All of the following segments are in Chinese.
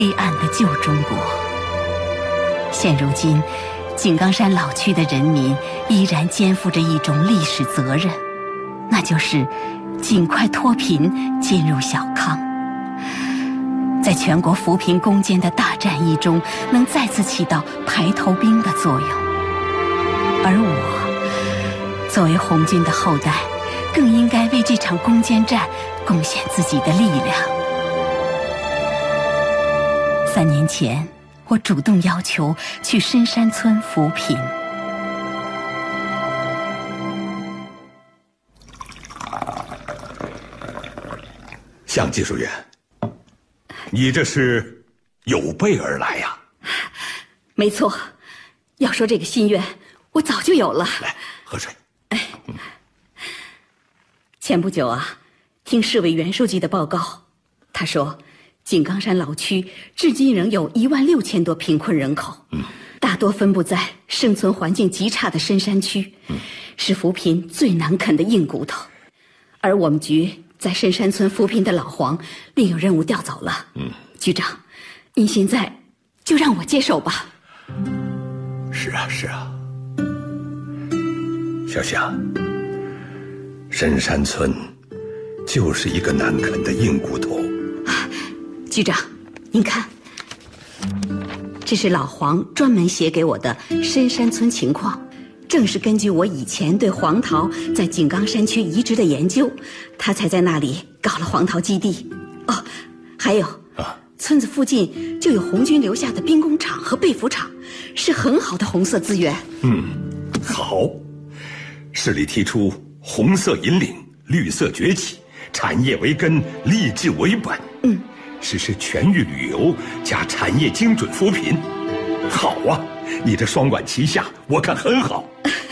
黑暗的旧中国。现如今，井冈山老区的人民依然肩负着一种历史责任，那就是尽快脱贫，进入小康，在全国扶贫攻坚的大战役中，能再次起到排头兵的作用。而我作为红军的后代，更应该为这场攻坚战贡献自己的力量。3年前，我主动要求去深山村扶贫。 向技术员，你这是有备而来呀？ 没错，要说这个心愿，我早就有了。 来，喝水。 前不久啊，听市委原书记的报告，他说，井冈山老区至今仍有16000多贫困人口，大多分布在生存环境极差的深山区，是扶贫最难啃的硬骨头。而我们局在深山村扶贫的老黄另有任务调走了。局长，您现在就让我接手吧。 是啊，小夏，深山村就是一个难啃的硬骨头。 局长，您看，这是老黄专门写给我的深山村情况，正是根据我以前对黄桃在井冈山区移植的研究，他才在那里搞了黄桃基地。哦，还有村子附近就有红军留下的兵工厂和被服厂，是很好的红色资源。 好，市里提出红色引领，绿色崛起，产业为根，励志为本。实施全域旅游加产业精准扶贫。好啊，你这双管齐下，我看很好。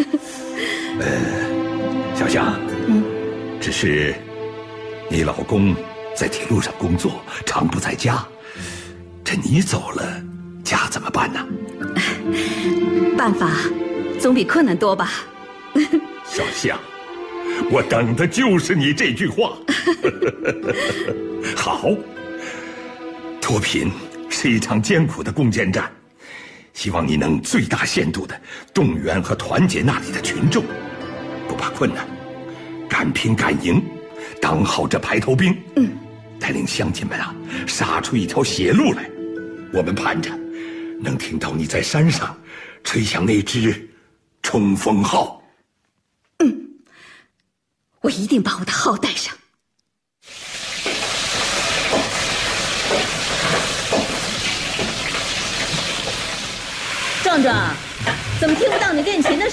小夏，只是你老公在铁路上工作，常不在家，这你走了，家怎么办呢？ 办法总比困难多吧。 小夏，我等的就是你这句话。好，脱贫是一场艰苦的攻坚战，希望你能最大限度地动员和团结那里的群众，不怕困难，敢拼敢赢，当好这排头兵。带领乡亲们杀出一条血路来。我们盼着能听到你在山上吹响那支冲锋号。 我一定把我的号带上。 壮壮，怎么听不到你练琴的